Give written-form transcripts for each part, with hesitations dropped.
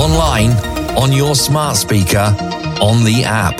online, on your smart speaker, on the app.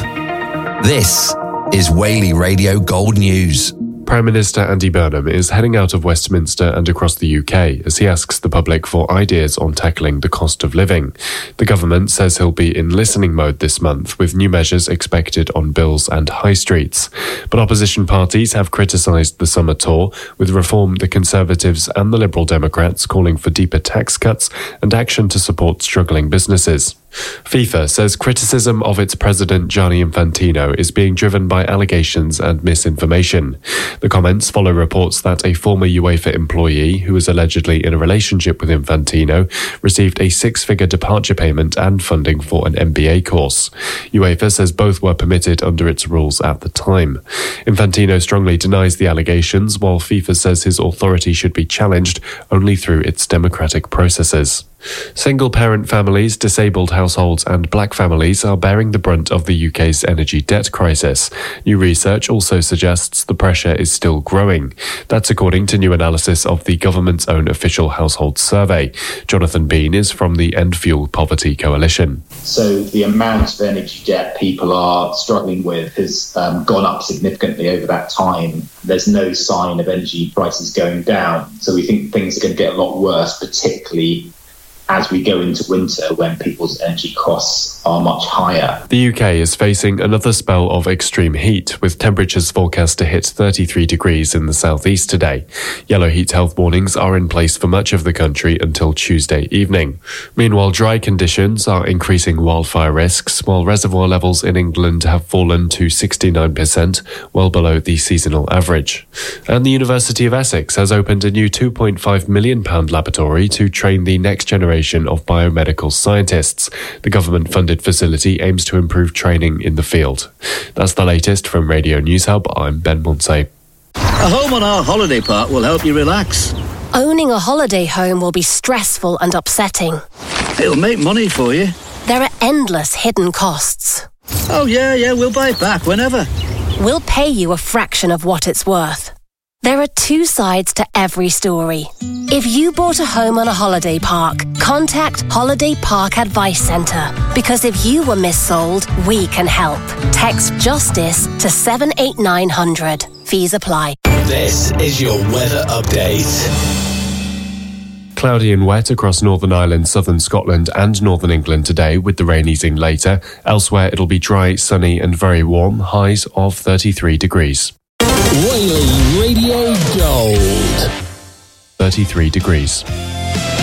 This is Whaley Radio Gold News. Prime Minister Andy Burnham is heading out of Westminster and across the UK as he asks the public for ideas on tackling the cost of living. The government says he'll be in listening mode this month, with new measures expected on bills and high streets. But opposition parties have criticised the summer tour, with Reform, the Conservatives and the Liberal Democrats calling for deeper tax cuts and action to support struggling businesses. FIFA says criticism of its president Gianni Infantino is being driven by allegations and misinformation. The comments follow reports that a former UEFA employee who was allegedly in a relationship with Infantino received a six-figure departure payment and funding for an MBA course. UEFA says both were permitted under its rules at the time. Infantino strongly denies the allegations, while FIFA says his authority should be challenged only through its democratic processes. Single-parent families, disabled households and black families are bearing the brunt of the UK's energy debt crisis. New research also suggests the pressure is still growing. That's according to new analysis of the government's own official household survey. Jonathan Bean is from the End Fuel Poverty Coalition. So the amount of energy debt people are struggling with has gone up significantly over that time. There's no sign of energy prices going down. So we think things are going to get a lot worse, particularly as we go into winter when people's energy costs are much higher. The UK is facing another spell of extreme heat, with temperatures forecast to hit 33 degrees in the southeast today. Yellow heat health warnings are in place for much of the country until Tuesday evening. Meanwhile, dry conditions are increasing wildfire risks, while reservoir levels in England have fallen to 69%, well below the seasonal average. And the University of Essex has opened a new £2.5 million laboratory to train the next generation of biomedical scientists. The government-funded facility aims to improve training in the field. That's the latest from Radio News Hub. I'm Ben Munsey. A home on our holiday park will help you relax. Owning a holiday home will be stressful and upsetting. It'll make money for you. There are endless hidden costs. Oh yeah, we'll buy it back whenever. We'll pay you a fraction of what it's worth. There are two sides to every story. If you bought a home on a holiday park, contact Holiday Park Advice Centre, because if you were missold, we can help. Text JUSTICE to 78900. Fees apply. This is your weather update. Cloudy and wet across Northern Ireland, southern Scotland and northern England today, with the rain easing later. Elsewhere it'll be dry, sunny and very warm, highs of 33 degrees. Whaley Radio Gold. 33 degrees.